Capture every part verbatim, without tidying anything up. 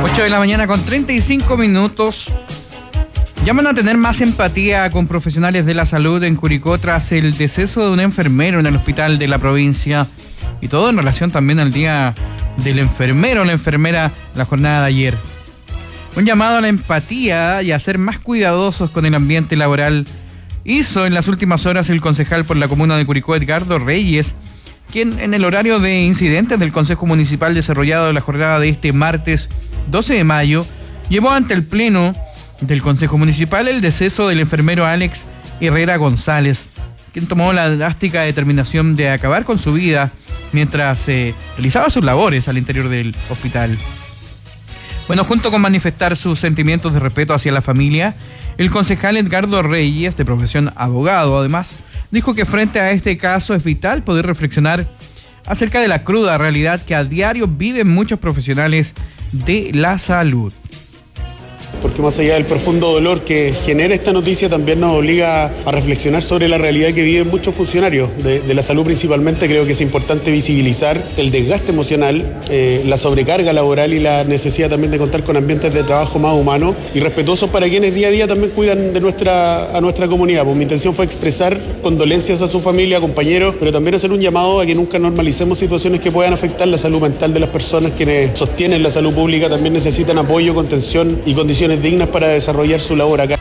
ocho de la mañana con treinta y cinco minutos. Llaman a tener más empatía con profesionales de la salud en Curicó tras el deceso de un enfermero en el hospital de la provincia. Y todo en relación también al día del enfermero o la enfermera la jornada de ayer. Un llamado a la empatía y a ser más cuidadosos con el ambiente laboral hizo en las últimas horas el concejal por la comuna de Curicó, Edgardo Reyes, quien en el horario de incidentes del Consejo Municipal desarrollado en la jornada de este martes doce de mayo, llevó ante el Pleno del Consejo Municipal el deceso del enfermero Alex Herrera González, quien tomó la drástica determinación de acabar con su vida mientras eh, realizaba sus labores al interior del hospital. Bueno, junto con manifestar sus sentimientos de respeto hacia la familia, el concejal Edgardo Reyes, de profesión abogado además, dijo que frente a este caso es vital poder reflexionar acerca de la cruda realidad que a diario viven muchos profesionales de la salud. Porque más allá del profundo dolor que genera esta noticia, también nos obliga a reflexionar sobre la realidad que viven muchos funcionarios de, de la salud principalmente. Creo que es importante visibilizar el desgaste emocional, eh, la sobrecarga laboral y la necesidad también de contar con ambientes de trabajo más humanos y respetuosos para quienes día a día también cuidan de nuestra, a nuestra comunidad. Pues mi intención fue expresar condolencias a su familia, compañeros, pero también hacer un llamado a que nunca normalicemos situaciones que puedan afectar la salud mental de las personas. Quienes sostienen la salud pública también necesitan apoyo, contención y condiciones dignas para desarrollar su labor acá.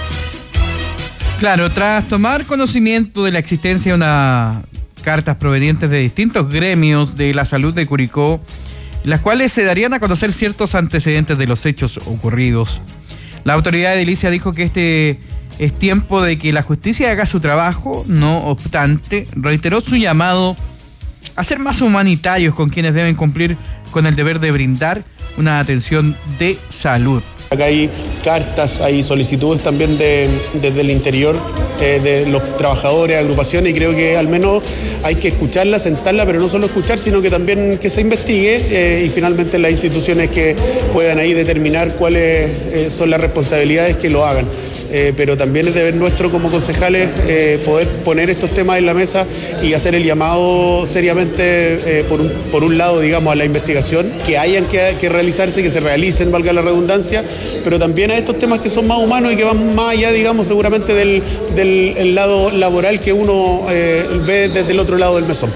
Claro, tras tomar conocimiento de la existencia de unas cartas provenientes de distintos gremios de la salud de Curicó, las cuales se darían a conocer ciertos antecedentes de los hechos ocurridos, la autoridad edilicia dijo que este es tiempo de que la justicia haga su trabajo. No obstante, reiteró su llamado a ser más humanitarios con quienes deben cumplir con el deber de brindar una atención de salud. Acá hay cartas, hay solicitudes también de, desde el interior eh, de los trabajadores, agrupaciones, y creo que al menos hay que escucharla, sentarla, pero no solo escuchar, sino que también que se investigue eh, y finalmente las instituciones que puedan ahí determinar cuáles eh, son las responsabilidades que lo hagan. Eh, pero también es deber nuestro como concejales eh, poder poner estos temas en la mesa y hacer el llamado seriamente, eh, por, un, por un lado, digamos, a la investigación, que hayan que, que realizarse, que se realicen, valga la redundancia, pero también a estos temas que son más humanos y que van más allá, digamos, seguramente del, del el lado laboral que uno eh, ve desde el otro lado del mesón.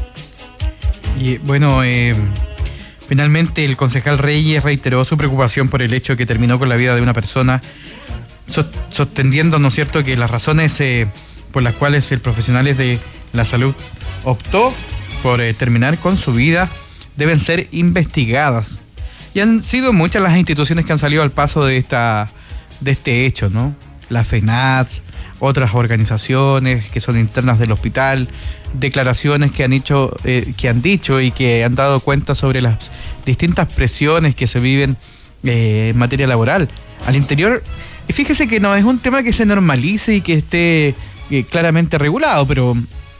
Y bueno, eh, finalmente el concejal Reyes reiteró su preocupación por el hecho que terminó con la vida de una persona, sosteniendo, ¿no es cierto?, que las razones eh, por las cuales el profesional de la salud optó por eh, terminar con su vida deben ser investigadas. Y han sido muchas las instituciones que han salido al paso de esta de este hecho, ¿no? La FENATS, otras organizaciones que son internas del hospital, declaraciones que han hecho, eh, que han dicho y que han dado cuenta sobre las distintas presiones que se viven eh, en materia laboral al interior. Y fíjese que no es un tema que se normalice y que esté eh, claramente regulado, pero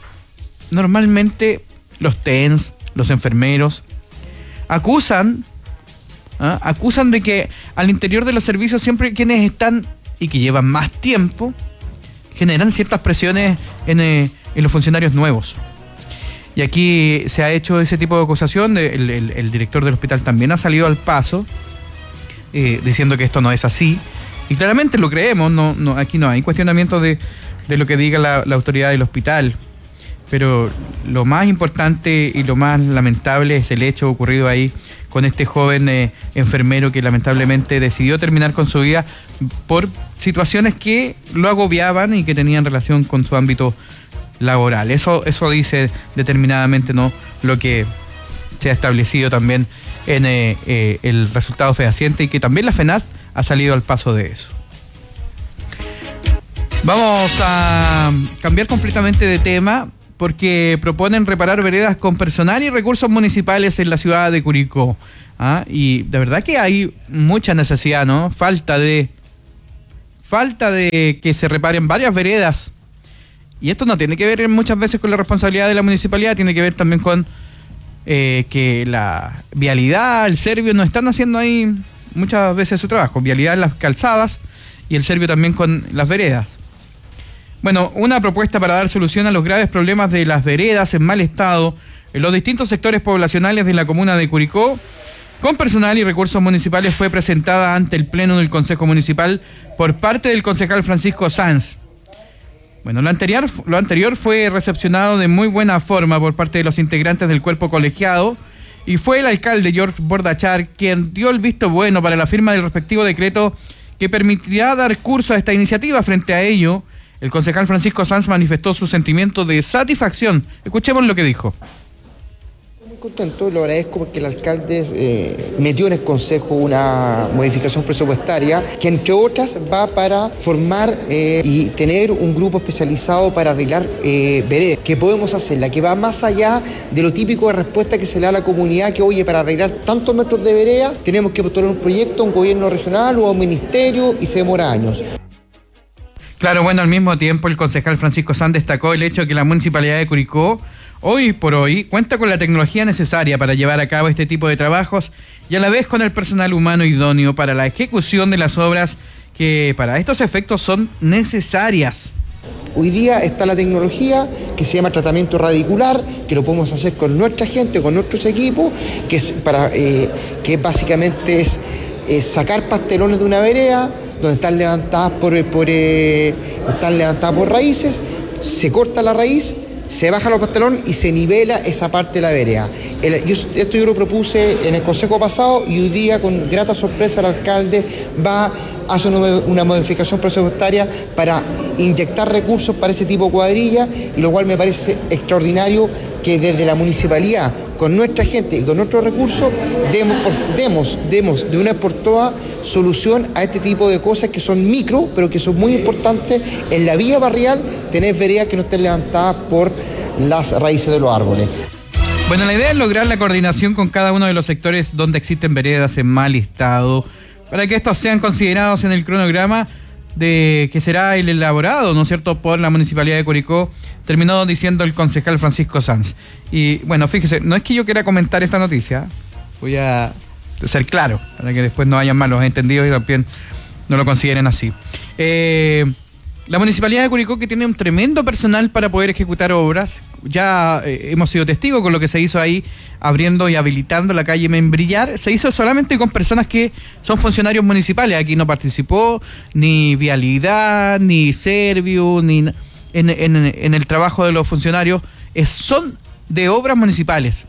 normalmente los T E N S, los enfermeros, acusan, ¿ah? acusan de que al interior de los servicios siempre quienes están y que llevan más tiempo generan ciertas presiones en, eh, en los funcionarios nuevos. Y aquí se ha hecho ese tipo de acusación, el, el, el director del hospital también ha salido al paso eh, diciendo que esto no es así. Y claramente lo creemos, no, no, aquí no hay cuestionamiento de, de lo que diga la, la autoridad del hospital. Pero lo más importante y lo más lamentable es el hecho ocurrido ahí con este joven eh, enfermero que lamentablemente decidió terminar con su vida por situaciones que lo agobiaban y que tenían relación con su ámbito laboral. Eso, eso dice determinadamente, ¿no?, lo que se ha establecido también en eh, eh, el resultado fehaciente, y que también la FENATS ha salido al paso de eso. Vamos a cambiar completamente de tema porque proponen reparar veredas con personal y recursos municipales en la ciudad de Curicó. ¿Ah? Y de verdad que hay mucha necesidad, ¿no? Falta de, falta de que se reparen varias veredas. Y esto no tiene que ver muchas veces con la responsabilidad de la municipalidad, tiene que ver también con eh, que la vialidad, el Servio no están haciendo ahí muchas veces su trabajo. Vialidad en las calzadas y el Servio también con las veredas. Bueno, una propuesta para dar solución a los graves problemas de las veredas en mal estado en los distintos sectores poblacionales de la comuna de Curicó con personal y recursos municipales fue presentada ante el Pleno del Consejo Municipal por parte del concejal Francisco Sanz. Bueno, lo anterior, lo anterior fue recepcionado de muy buena forma por parte de los integrantes del cuerpo colegiado y fue el alcalde George Bordachar quien dio el visto bueno para la firma del respectivo decreto que permitirá dar curso a esta iniciativa. Frente a ello, el concejal Francisco Sanz manifestó su sentimiento de satisfacción. Escuchemos lo que dijo. Contento, lo agradezco porque el alcalde eh, metió en el consejo una modificación presupuestaria que entre otras va para formar eh, y tener un grupo especializado para arreglar eh, veredas, que podemos hacerla, que va más allá de lo típico de respuesta que se le da a la comunidad, que oye, para arreglar tantos metros de vereda tenemos que postular un proyecto a un gobierno regional o a un ministerio y se demora años. Claro, bueno, al mismo tiempo el concejal Francisco Sanz destacó el hecho de que la Municipalidad de Curicó hoy por hoy cuenta con la tecnología necesaria para llevar a cabo este tipo de trabajos y a la vez con el personal humano idóneo para la ejecución de las obras que para estos efectos son necesarias. Hoy día está la tecnología que se llama tratamiento radicular, que lo podemos hacer con nuestra gente, con nuestros equipos, que es para eh, que básicamente es, es sacar pastelones de una vereda donde están levantadas por, por eh, están levantadas por raíces, se corta la raíz, se baja los pastelones y se nivela esa parte de la vereda. El, yo, esto yo lo propuse en el consejo pasado y hoy día con grata sorpresa el alcalde va a hacer una, una modificación presupuestaria para inyectar recursos para ese tipo de cuadrilla, y lo cual me parece extraordinario que desde la municipalidad, con nuestra gente y con nuestros recursos, demos, por, demos, demos de una vez por todas solución a este tipo de cosas que son micro, pero que son muy importantes en la vía barrial, tener veredas que no estén levantadas por las raíces de los árboles. Bueno, la idea es lograr la coordinación con cada uno de los sectores donde existen veredas en mal estado, para que estos sean considerados en el cronograma de que será el elaborado, ¿no es cierto?, por la Municipalidad de Curicó, terminó diciendo el concejal Francisco Sanz. Y bueno, fíjese, no es que yo quiera comentar esta noticia, voy a ser claro, para que después no hayan malos entendidos y también no lo consideren así. Eh... La Municipalidad de Curicó, que tiene un tremendo personal para poder ejecutar obras, ya eh, hemos sido testigos con lo que se hizo ahí, abriendo y habilitando la calle Membrillar, se hizo solamente con personas que son funcionarios municipales. Aquí no participó ni Vialidad, ni Serviu, ni en, en, en el trabajo de los funcionarios, es, son de obras municipales,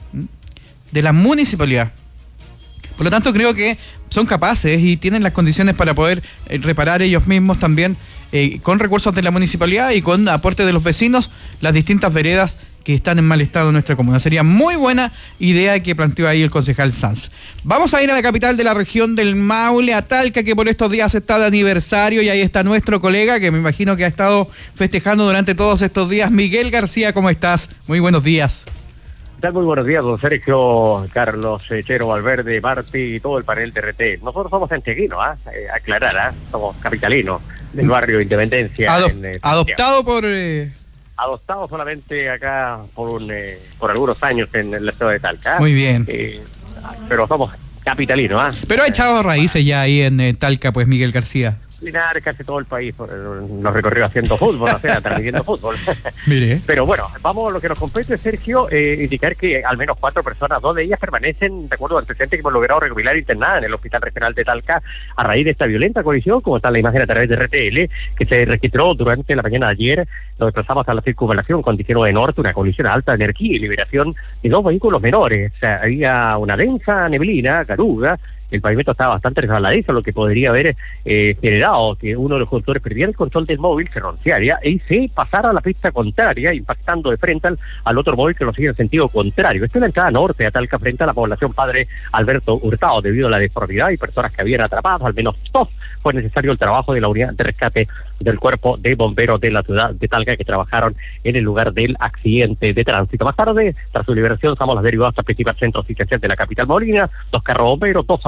de la municipalidad. Por lo tanto, creo que son capaces y tienen las condiciones para poder eh, reparar ellos mismos también, eh, con recursos de la municipalidad y con aporte de los vecinos, las distintas veredas que están en mal estado en nuestra comuna. Sería muy buena idea que planteó ahí el concejal Sanz. Vamos a ir a la capital de la región del Maule, a Talca, que por estos días está de aniversario, y ahí está nuestro colega, que me imagino que ha estado festejando durante todos estos días. Miguel García, ¿cómo estás? Muy buenos días. Muy buenos días, don Sergio, Carlos, Chero, Valverde, Marti y todo el panel de R T. Nosotros somos santiaguinos, ¿eh? eh, aclarar, ¿eh? Somos capitalinos del barrio Independencia. Adop en, eh, adoptado por... Eh... Adoptado solamente acá por un, eh, por algunos años en, en la ciudad de Talca. Muy bien. Eh, pero somos capitalinos, ¿eh? Pero ha echado raíces ya ahí en eh, Talca, pues, Miguel García. Linares, casi todo el país nos recorrió haciendo fútbol, o sea, transmitiendo fútbol. Mire. Pero bueno, vamos a lo que nos compete, Sergio, eh, indicar que al menos cuatro personas, dos de ellas permanecen, de acuerdo al antecedente que hemos logrado recopilar, internadas en el Hospital Regional de Talca a raíz de esta violenta colisión, como está en la imagen a través de R T L, que se registró durante la mañana de ayer. Nos desplazamos a la circunvalación con destino de norte, una colisión a alta energía y liberación de dos vehículos menores. O sea, había una densa neblina, caruga. El pavimento estaba bastante resbaladizo, lo que podría haber eh, generado que uno de los conductores perdiera el control del móvil, se ronciara y se pasara a la pista contraria, impactando de frente al, al otro móvil que lo sigue en sentido contrario. Esta es la entrada norte a Talca, frente a la población Padre Alberto Hurtado. Debido a la deformidad y personas que habían atrapado, al menos dos, fue necesario el trabajo de la unidad de rescate del cuerpo de bomberos de la ciudad de Talca, que trabajaron en el lugar del accidente de tránsito. Más tarde, tras su liberación, Samos las derivadas al principal centro asistencial de la capital maulina, dos carros bomberos, dos ambulancias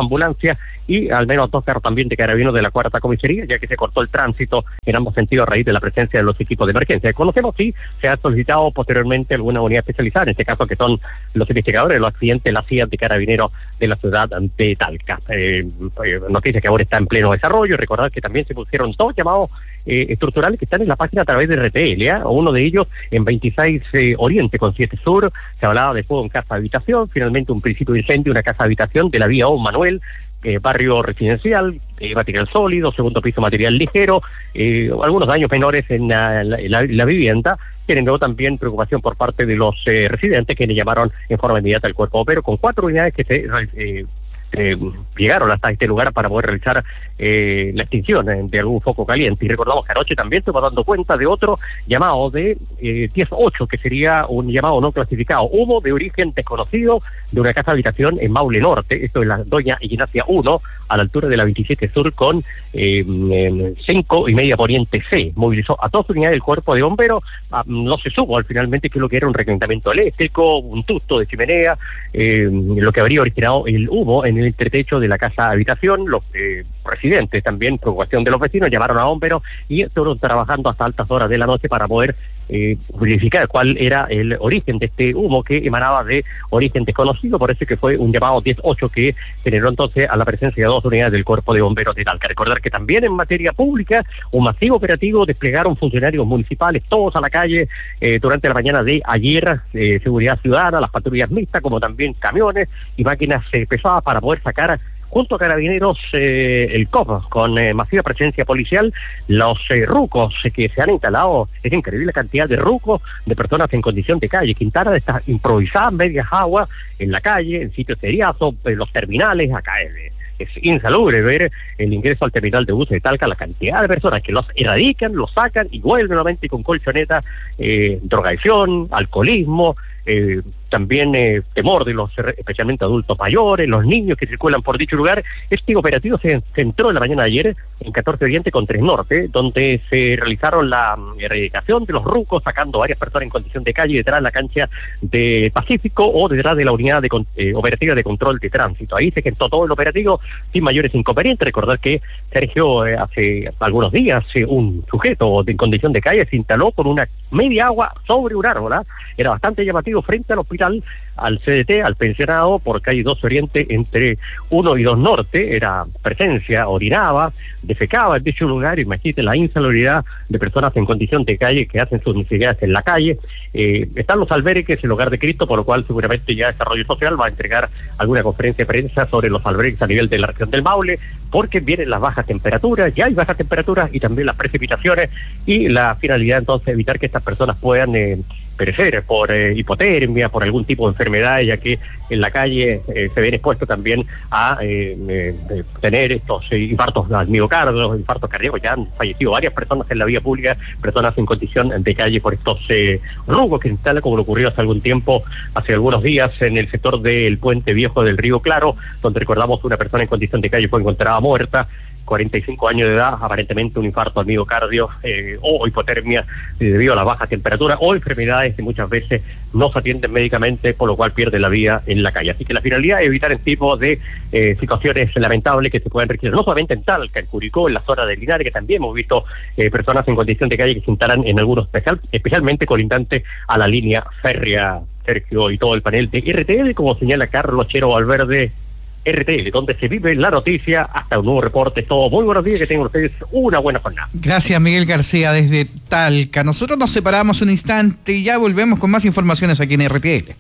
ambulancia y al menos dos carros también de carabineros de la cuarta comisaría, ya que se cortó el tránsito en ambos sentidos a raíz de la presencia de los equipos de emergencia. Conocemos si se ha solicitado posteriormente alguna unidad especializada, en este caso que son los investigadores de los accidentes de la C I A de carabineros de la ciudad de Talca. Eh, noticia que ahora está en pleno desarrollo. Recordar que también se pusieron dos llamados eh, estructurales que están en la página a través de R T L, ¿eh? Uno de ellos en veintiséis eh, Oriente con siete Sur, se hablaba de fuego en casa habitación, finalmente un principio de incendio en una casa habitación de la vía O Manuel, Eh, barrio residencial, eh, material sólido, segundo piso material ligero, eh, algunos daños menores en la, la, la, la vivienda. Generó también preocupación por parte de los eh, residentes, que le llamaron en forma inmediata al cuerpo bombero, con cuatro unidades que se eh, eh, llegaron hasta este lugar para poder realizar eh, la extinción eh, de algún foco caliente. Y recordamos que anoche también estamos dando cuenta de otro llamado de eh, diez ocho, que sería un llamado no clasificado, humo de origen desconocido de una casa habitación en Maule Norte. Esto es la Doña Ignacia uno, a la altura de la veintisiete Sur con eh, cinco y media Poniente C. Movilizó a dos unidades del cuerpo de bomberos. Ah, no se supo al finalmente que lo que era un reclutamiento eléctrico, un tusto de chimenea, eh, lo que habría originado el humo en el entretecho de la casa habitación. Los eh, residentes, también preocupación de los vecinos, llamaron a bomberos y estuvieron trabajando hasta altas horas de la noche para poder eh, verificar cuál era el origen de este humo, que emanaba de origen desconocido. Por eso que fue un llamado diez ocho que generó entonces a la presencia de dos unidades del cuerpo de bomberos de Talca. Recordar que también en materia pública, un masivo operativo desplegaron funcionarios municipales, todos a la calle eh, durante la mañana de ayer, eh, seguridad ciudadana, las patrullas mixtas, como también camiones y máquinas eh, pesadas para poder sacar junto a carabineros eh, el C O P, con eh, masiva presencia policial, los eh, rucos eh, que se han instalado. Es increíble la cantidad de rucos, de personas en condición de calle. Quintana está improvisada, medias aguas, en la calle, en sitios seriazos, en los terminales, acá es, es insalubre ver el ingreso al terminal de buses de Talca, la cantidad de personas que los erradican, los sacan y vuelven nuevamente con colchoneta, eh, drogadicción, alcoholismo, eh, también eh, temor de los especialmente adultos mayores, los niños que circulan por dicho lugar. Este operativo se centró en la mañana de ayer en catorce Oriente con tres Norte, donde se realizaron la um, erradicación de los rucos, sacando varias personas en condición de calle detrás de la cancha de Pacífico o detrás de la unidad de eh, operativa de control de tránsito. Ahí se gestó todo el operativo sin mayores inconvenientes. Recordar que Sergio eh, hace algunos días eh, un sujeto de, en condición de calle se instaló con una media agua sobre un árbol, ¿eh? Era bastante llamativo frente al hospital, al C D T, al pensionado, por calle dos Oriente entre uno y dos Norte. Era presencia, orinaba, defecaba en dicho lugar. Imagínate la insalubridad de personas en condición de calle que hacen sus necesidades en la calle. Eh, están los albergues, el Hogar de Cristo, por lo cual seguramente ya Desarrollo Social va a entregar alguna conferencia de prensa sobre los albergues a nivel de la región del Maule, porque vienen las bajas temperaturas, ya hay bajas temperaturas y también las precipitaciones, y la finalidad entonces evitar que estas personas puedan eh, perecer por eh, hipotermia, por algún tipo de enfermedad, ya que en la calle eh, se ven expuestos también a eh, eh, tener estos eh, infartos al miocardio, infartos cardíacos. Ya han fallecido varias personas en la vía pública, personas en condición de calle por estos eh, rugos que se instalan, como lo ocurrió hace algún tiempo, hace algunos días, en el sector del puente viejo del Río Claro, donde recordamos una persona en condición de calle fue encontrada muerta, cuarenta y cinco años de edad, aparentemente un infarto al miocardio eh, o hipotermia eh, debido a la baja temperatura, o enfermedades que muchas veces no se atienden médicamente, por lo cual pierde la vida en la calle. Así que la finalidad es evitar el tipo de eh, situaciones lamentables que se pueden registrar, no solamente en Talca, en Curicó, en la zona de Linares, que también hemos visto eh, personas en condición de calle que se instalan en algunos especial, especialmente colindantes a la línea férrea. Sergio y todo el panel de R T L, como señala Carlos Chero Valverde, R T L, donde se vive la noticia. Hasta un nuevo reporte. Todo muy buenos días, que tengan ustedes una buena jornada. Gracias, Miguel García, desde Talca. Nosotros nos separamos un instante y ya volvemos con más informaciones aquí en R T L.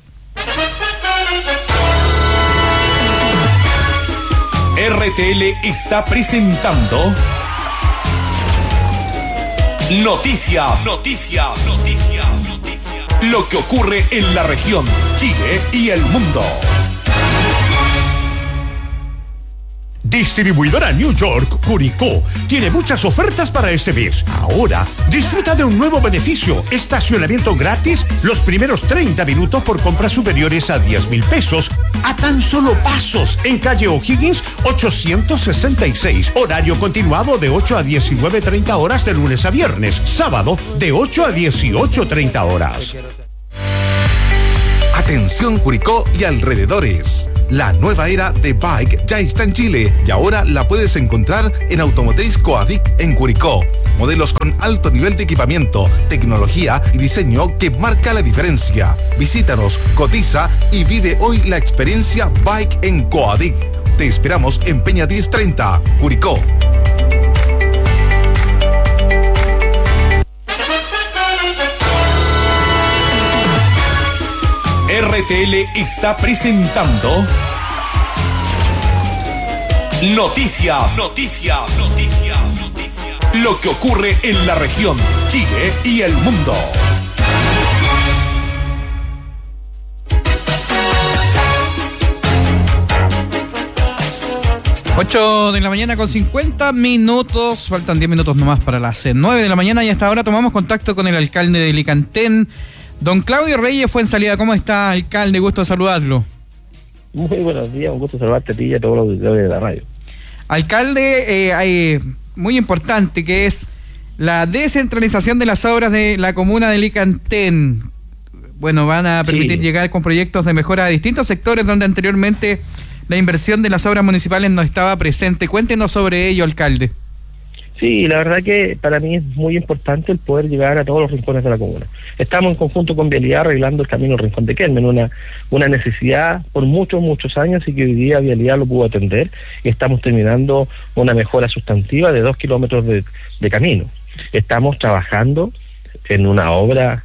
R T L está presentando Noticias, Noticias, Noticias, Noticias. Lo que ocurre en la región, Chile y el mundo. Distribuidora New York Curicó tiene muchas ofertas para este mes. Ahora, disfruta de un nuevo beneficio: estacionamiento gratis los primeros treinta minutos por compras superiores a diez mil pesos, a tan solo pasos, en calle O'Higgins ochocientos sesenta y seis. Horario continuado de ocho a diecinueve treinta horas de lunes a viernes. Sábado de ocho a dieciocho treinta horas. Atención Curicó y alrededores. La nueva era de bike ya está en Chile y ahora la puedes encontrar en Automotriz Coadic en Curicó. Modelos con alto nivel de equipamiento, tecnología y diseño que marca la diferencia. Visítanos, cotiza y vive hoy la experiencia Bike en Coadic. Te esperamos en Peña diez treinta, Curicó. R T L está presentando Noticias, Noticias, Noticias, Noticias. Lo que ocurre en la región, Chile y el mundo. ocho de la mañana con cincuenta minutos, faltan diez minutos nomás para las nueve de la mañana y hasta ahora tomamos contacto con el alcalde de Licantén, don Claudio Reyes Fuenzalida. ¿Cómo está, alcalde? Gusto saludarlo. Muy buenos días, un gusto saludarte a ti y a todos los auditores de la radio. Alcalde, eh, hay muy importante que es la descentralización de las obras de la comuna de Licantén. Bueno, van a permitir sí. llegar con proyectos de mejora a distintos sectores donde anteriormente la inversión de las obras municipales no estaba presente. Cuéntenos sobre ello, alcalde. Sí, la verdad que para mí es muy importante el poder llegar a todos los rincones de la comuna. Estamos en conjunto con Vialidad arreglando el camino al Rincón de Quelmen, una, una necesidad por muchos, muchos años y que hoy día Vialidad lo pudo atender y estamos terminando una mejora sustantiva de dos kilómetros de, de camino. Estamos trabajando en una obra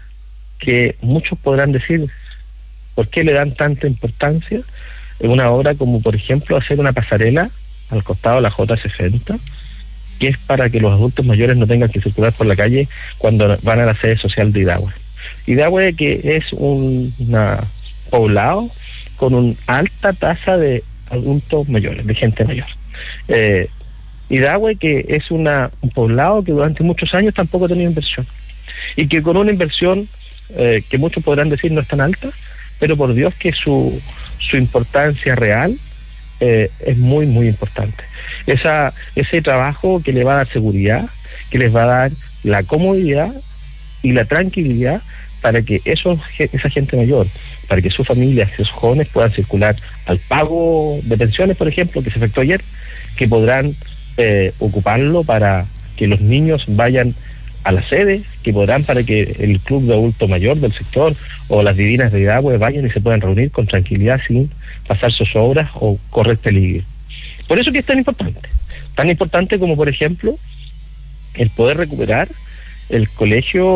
que muchos podrán decir, ¿por qué le dan tanta importancia? En una obra como, por ejemplo, hacer una pasarela al costado de la J sesenta, que es para que los adultos mayores no tengan que circular por la calle cuando van a la sede social de Idahue. Idahue, que es un una poblado con una alta tasa de adultos mayores, de gente mayor. Eh, Idahue, que es una, un poblado que durante muchos años tampoco ha tenido inversión, y que con una inversión eh, que muchos podrán decir no es tan alta, pero por Dios que su, su importancia real eh, es muy, muy importante. Esa, ese trabajo que le va a dar seguridad, que les va a dar la comodidad y la tranquilidad para que esos, esa gente mayor, para que sus familias, esos jóvenes puedan circular al pago de pensiones, por ejemplo, que se efectuó ayer, que podrán eh, ocuparlo para que los niños vayan a la sede, que podrán para que el club de adulto mayor del sector o las divinas de Idahue vayan y se puedan reunir con tranquilidad sin pasar sus obras o correr peligro. Por eso que es tan importante, tan importante como por ejemplo el poder recuperar el colegio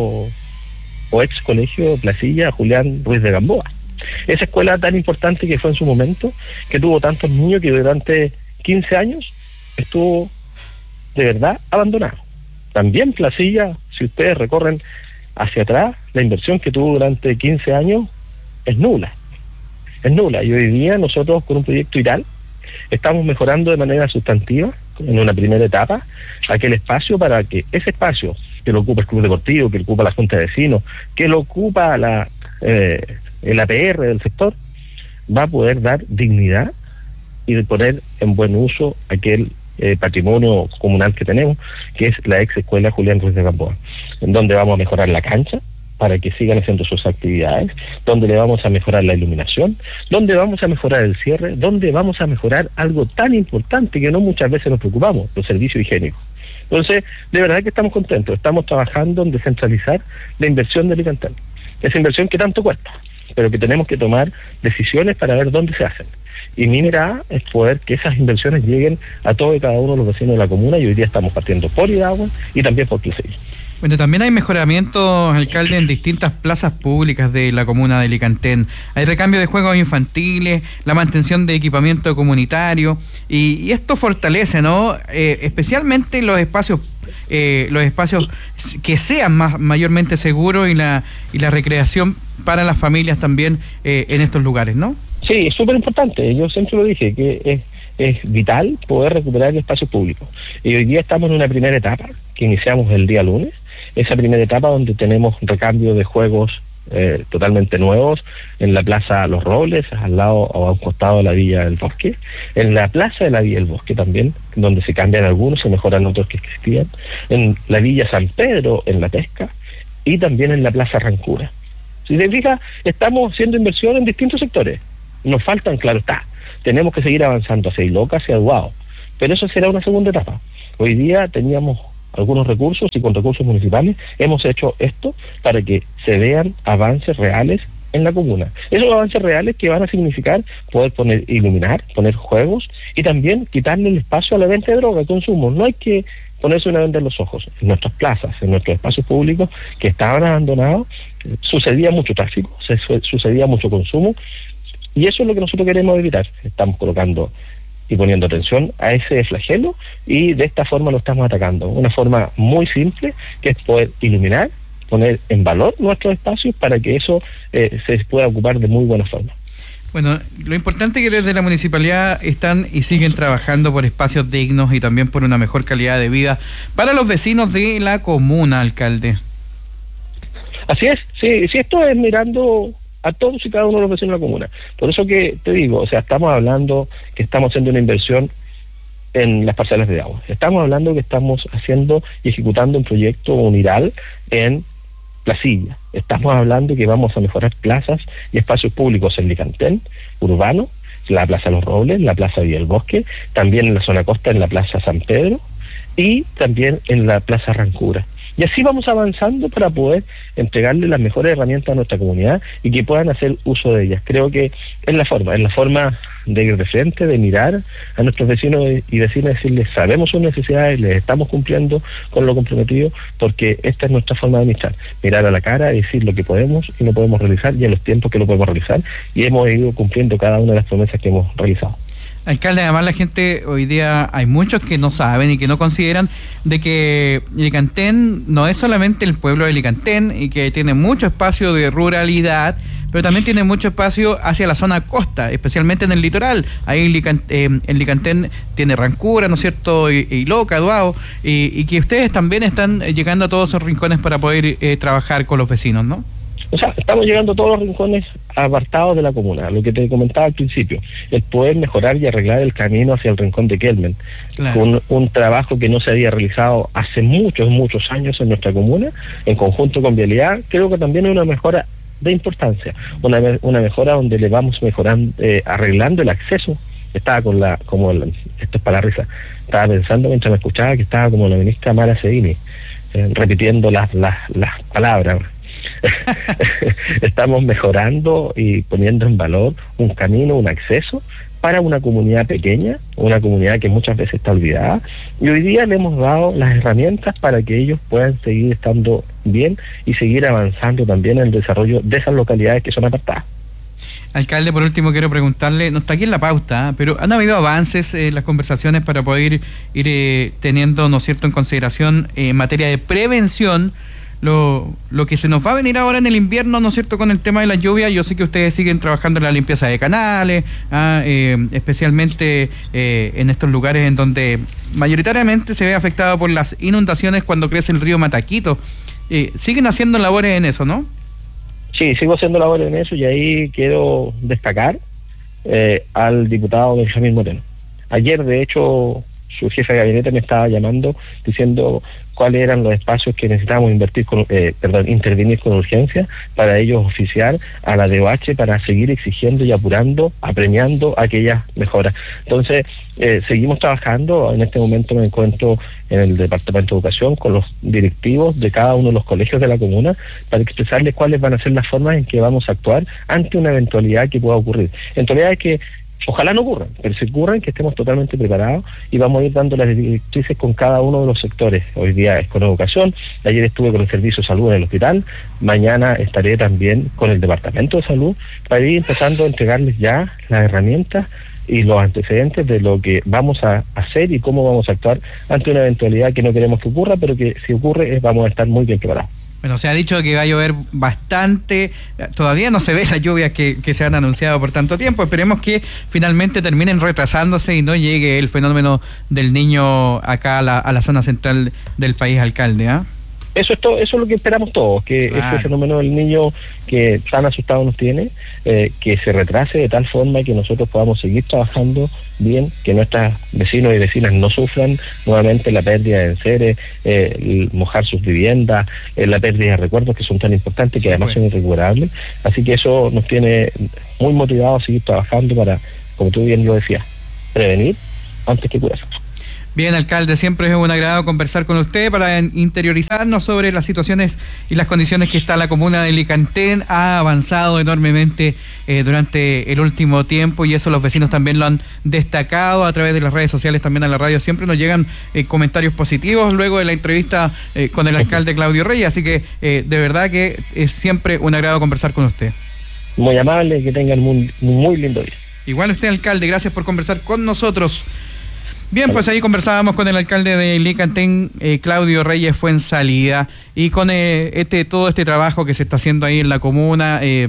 o ex colegio Placilla Julián Ruiz de Gamboa. Esa escuela tan importante que fue en su momento, que tuvo tantos niños que durante quince años estuvo de verdad abandonado. También Placilla, si ustedes recorren hacia atrás, la inversión que tuvo durante quince años es nula, es nula. Y hoy día nosotros con un proyecto IRAL estamos mejorando de manera sustantiva, en una primera etapa, aquel espacio para que ese espacio que lo ocupa el Club Deportivo, que lo ocupa la Junta de Vecinos, que lo ocupa la eh, el A P R del sector, va a poder dar dignidad y poner en buen uso aquel Eh, patrimonio comunal que tenemos, que es la ex escuela Julián Ruiz de Gamboa, en donde vamos a mejorar la cancha para que sigan haciendo sus actividades, donde le vamos a mejorar la iluminación, donde vamos a mejorar el cierre, donde vamos a mejorar algo tan importante que no muchas veces nos preocupamos, los servicios higiénicos. Entonces, de verdad que estamos contentos, estamos trabajando en descentralizar la inversión de Licantén, esa inversión que tanto cuesta, pero que tenemos que tomar decisiones para ver dónde se hacen. Y mi mirada es poder que esas inversiones lleguen a todos y cada uno de los vecinos de la comuna, y hoy día estamos partiendo por Idahue y también por Placilla. Bueno, también hay mejoramientos, alcalde, en distintas plazas públicas de la comuna de Licantén. Hay recambio de juegos infantiles, la mantención de equipamiento comunitario, y, y esto fortalece, ¿no? Eh, especialmente los espacios eh, los espacios que sean más mayormente seguros, y la y la recreación para las familias también eh, en estos lugares, ¿no? Sí, es súper importante. Yo siempre lo dije, que es, es vital poder recuperar el espacio público. Y hoy día estamos en una primera etapa, que iniciamos el día lunes, esa primera etapa donde tenemos recambio de juegos eh, totalmente nuevos en la Plaza Los Robles, al lado o a un costado de la Villa del Bosque, en la Plaza de la Villa del Bosque también, donde se cambian algunos, se mejoran otros que existían, en la Villa San Pedro, en La Pesca, y también en la Plaza Rancura. Si te fijas, estamos haciendo inversión en distintos sectores. Nos faltan, claro está, tenemos que seguir avanzando hacia Iloca, hacia Aguado, pero eso será una segunda etapa. Hoy día teníamos algunos recursos y con recursos municipales hemos hecho esto para que se vean avances reales en la comuna. Esos avances reales que van a significar poder poner, iluminar, poner juegos y también quitarle el espacio a la venta de droga, al consumo. No hay que ponerse una venda en los ojos. En nuestras plazas, en nuestros espacios públicos que estaban abandonados, sucedía mucho tráfico, se, sucedía mucho consumo, y eso es lo que nosotros queremos evitar. Estamos colocando y poniendo atención a ese flagelo, y de esta forma lo estamos atacando. Una forma muy simple, que es poder iluminar, poner en valor nuestros espacios para que eso eh, se pueda ocupar de muy buena forma. Bueno, lo importante es que desde la municipalidad están y siguen trabajando por espacios dignos y también por una mejor calidad de vida para los vecinos de la comuna, alcalde. Así es, sí, sí, esto es mirando a todos y cada uno de los vecinos de la comuna. Por eso que te digo, o sea, estamos hablando que estamos haciendo una inversión en las parcelas de agua. Estamos hablando que estamos haciendo y ejecutando un proyecto unidad en Placilla. Estamos hablando que vamos a mejorar plazas y espacios públicos en Licantén, urbano, la Plaza Los Robles, la Plaza Villa del Bosque, también en la zona costa, en la Plaza San Pedro y también en la Plaza Rancura. Y así vamos avanzando para poder entregarle las mejores herramientas a nuestra comunidad y que puedan hacer uso de ellas. Creo que es la forma, es la forma de ir de frente, de mirar a nuestros vecinos y vecinas, decirles, sabemos sus necesidades, les estamos cumpliendo con lo comprometido, porque esta es nuestra forma de administrar, mirar a la cara y decir lo que podemos y no podemos realizar y en los tiempos que lo podemos realizar, y hemos ido cumpliendo cada una de las promesas que hemos realizado. Alcalde, además la gente hoy día, hay muchos que no saben y que no consideran de que Licantén no es solamente el pueblo de Licantén y que tiene mucho espacio de ruralidad, pero también tiene mucho espacio hacia la zona costa, especialmente en el litoral. Ahí Licant, eh, en Licantén tiene Rancura, ¿no es cierto?, y, y Iloca, Aguado, y, y que ustedes también están llegando a todos esos rincones para poder eh, trabajar con los vecinos, ¿no? O sea, estamos llegando a todos los rincones apartados de la comuna, lo que te comentaba al principio, el poder mejorar y arreglar el camino hacia el rincón de Kelmen. Claro. Un, un trabajo que no se había realizado hace muchos, muchos años en nuestra comuna, en conjunto con Vialidad. Creo que también es una mejora de importancia, una, una mejora donde le vamos mejorando, eh, arreglando el acceso. Estaba con la, como la, esto es para la risa, estaba pensando mientras me escuchaba que estaba como la ministra Mara Sedini, eh, repitiendo las, las, las palabras. Estamos mejorando y poniendo en valor un camino, un acceso para una comunidad pequeña, una comunidad que muchas veces está olvidada, y hoy día le hemos dado las herramientas para que ellos puedan seguir estando bien y seguir avanzando también en el desarrollo de esas localidades que son apartadas. Alcalde, por último quiero preguntarle, no está aquí en la pauta, ¿eh? pero ¿han habido avances en eh, las conversaciones para poder ir, ir eh, teniendo, ¿no es cierto?, en consideración eh, en materia de prevención Lo, lo que se nos va a venir ahora en el invierno, ¿no es cierto?, con el tema de la lluvia? Yo sé que ustedes siguen trabajando en la limpieza de canales, ah, eh, especialmente eh, en estos lugares en donde mayoritariamente se ve afectado por las inundaciones cuando crece el río Mataquito. Eh, siguen haciendo labores en eso, ¿no? Sí, sigo haciendo labores en eso, y ahí quiero destacar eh, al diputado Benjamín Moreno. Ayer, de hecho, su jefe de gabinete me estaba llamando diciendo cuáles eran los espacios que necesitábamos invertir con, eh, perdón, intervenir con urgencia para ellos oficiar a la D O H para seguir exigiendo y apurando, apremiando aquellas mejoras. Entonces, eh, seguimos trabajando. En este momento me encuentro en el Departamento de Educación con los directivos de cada uno de los colegios de la comuna para expresarles cuáles van a ser las formas en que vamos a actuar ante una eventualidad que pueda ocurrir. Eventualidades que ojalá no ocurran, pero si ocurran, que estemos totalmente preparados, y vamos a ir dando las directrices con cada uno de los sectores. Hoy día es con educación, ayer estuve con el servicio de salud en el hospital, mañana estaré también con el departamento de salud para ir empezando a entregarles ya las herramientas y los antecedentes de lo que vamos a hacer y cómo vamos a actuar ante una eventualidad que no queremos que ocurra, pero que si ocurre vamos a estar muy bien preparados. Bueno, se ha dicho que va a llover bastante, todavía no se ve las lluvias que, que se han anunciado por tanto tiempo. Esperemos que finalmente terminen retrasándose y no llegue el fenómeno del niño acá a la, a la zona central del país, alcalde, ¿ah? ¿eh? Eso es todo, eso es lo que esperamos todos, que Claro. este fenómeno del niño que tan asustado nos tiene, eh, que se retrase de tal forma que nosotros podamos seguir trabajando bien, que nuestros vecinos y vecinas no sufran nuevamente la pérdida de enseres, eh, el mojar sus viviendas, eh, la pérdida de recuerdos que son tan importantes, que además pues. son irrecuperables. Así que eso nos tiene muy motivados a seguir trabajando para, como tú bien lo decías, prevenir antes que curar. Bien, alcalde, siempre es un agrado conversar con usted para interiorizarnos sobre las situaciones y las condiciones que está la comuna de Licantén. Ha avanzado enormemente eh, durante el último tiempo y eso los vecinos también lo han destacado a través de las redes sociales, también a la radio. Siempre nos llegan eh, comentarios positivos luego de la entrevista eh, con el alcalde Claudio Reyes, así que eh, de verdad que es siempre un agrado conversar con usted. Muy amable, que tengan un muy lindo día. Igual usted, alcalde, gracias por conversar con nosotros. Bien, pues ahí conversábamos con el alcalde de Licantén, eh, Claudio Reyes Fuenzalida, y con eh, este todo este trabajo que se está haciendo ahí en la comuna. Eh,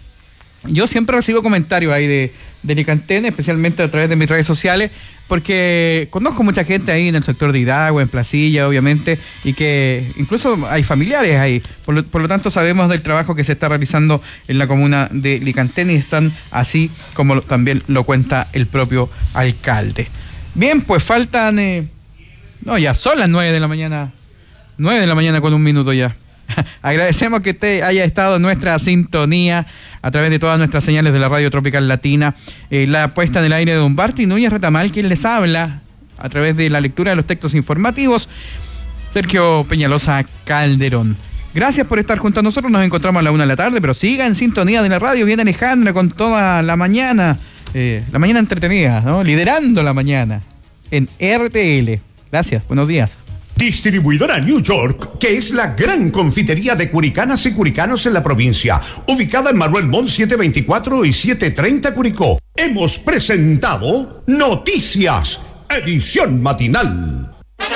yo siempre recibo comentarios ahí de, de Licantén, especialmente a través de mis redes sociales, porque conozco mucha gente ahí en el sector de Hidalgo, en Placilla, obviamente, y que incluso hay familiares ahí. Por lo, por lo tanto, sabemos del trabajo que se está realizando en la comuna de Licantén y están así como lo, también lo cuenta el propio alcalde. Bien, pues faltan, eh, no, ya son las nueve de la mañana, nueve de la mañana con un minuto ya. Agradecemos que usted haya estado en nuestra sintonía a través de todas nuestras señales de la Radio Tropical Latina. Eh, la puesta en el aire de Don Barty Núñez Retamal, quien les habla a través de la lectura de los textos informativos, Sergio Peñalosa Calderón. Gracias por estar junto a nosotros, nos encontramos a la una de la tarde, pero siga en sintonía de la radio, viene Alejandra con toda la mañana. Eh, la mañana entretenida, ¿no? Liderando la mañana en R T L. Gracias, buenos días. Distribuidora New York, que es la gran confitería de curicanas y curicanos en la provincia, ubicada en Manuel Montt setecientos veinticuatro y setecientos treinta Curicó. Hemos presentado Noticias, edición matinal.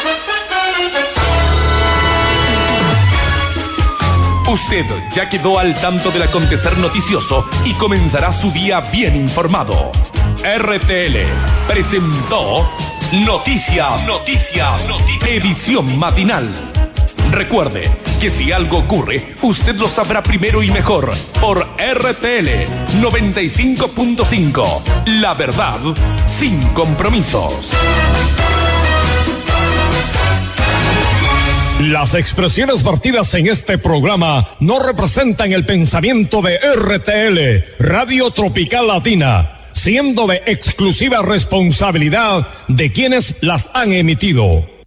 Usted ya quedó al tanto del acontecer noticioso y comenzará su día bien informado. R T L presentó Noticias, Noticias, Noticias, edición matinal. Recuerde que si algo ocurre, usted lo sabrá primero y mejor por R T L noventa y cinco punto cinco. La verdad sin compromisos. Las expresiones vertidas en este programa no representan el pensamiento de R T L, Radio Tropical Latina, siendo de exclusiva responsabilidad de quienes las han emitido.